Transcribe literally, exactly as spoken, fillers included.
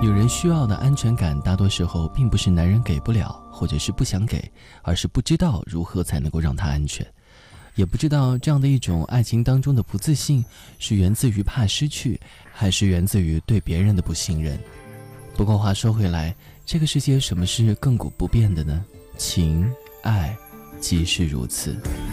女人需要的安全感，大多时候并不是男人给不了，或者是不想给，而是不知道如何才能够让她安全，也不知道这样的一种爱情当中的不自信，是源自于怕失去，还是源自于对别人的不信任。不过话说回来，这个世界什么是亘古不变的呢？情爱即是如此。